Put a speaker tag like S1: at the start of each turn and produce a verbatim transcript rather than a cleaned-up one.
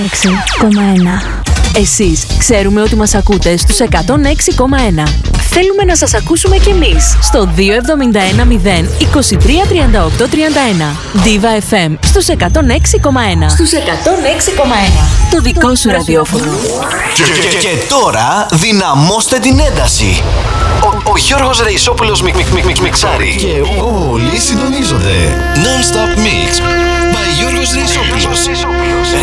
S1: έξι κόμμα ένα.
S2: Εσείς ξέρουμε ότι μας ακούτε στους εκατόν έξι κόμμα ένα. Θέλουμε να σας ακούσουμε κι εμείς στο δύο εβδομήντα ένα μηδέν είκοσι τρία τριάντα οκτώ τριάντα ένα. Diva εφ εμ στους εκατόν έξι κόμμα ένα. Στους εκατόν έξι κόμμα ένα. Το δικό σου ραδιόφωνο.
S3: Και, και, και τώρα δυναμώστε την ένταση. Ο, ο Γιώργος Ρεϊσόπουλος μικ, μικ, μικ, μικ, μιξάρει.
S4: Και όλοι συντονίζονται.
S3: Non-stop mix by Γιώργος Ρεϊσόπουλος.